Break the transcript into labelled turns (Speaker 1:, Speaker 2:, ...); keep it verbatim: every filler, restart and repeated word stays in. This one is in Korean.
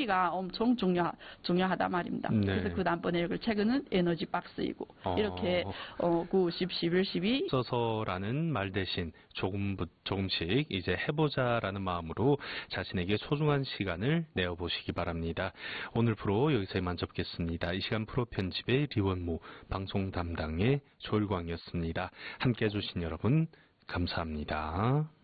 Speaker 1: 에너지가 엄청 중요, 중요하다 말입니다.
Speaker 2: 네.
Speaker 1: 그래서 그 다음번 읽을 책은 에너지 박스이고
Speaker 2: 어.
Speaker 1: 이렇게 어, 구, 십, 십일, 십이
Speaker 2: 써서라는 말 대신 조금, 조금씩 이제 해보자라는 마음으로 자신에게 소중한 시간을 내어보시기 바랍니다. 오늘 프로 여기서 이만 접겠습니다. 이 시간 프로 편집의 리원무, 방송 담당의 조일광이었습니다. 함께 해주신 여러분 감사합니다.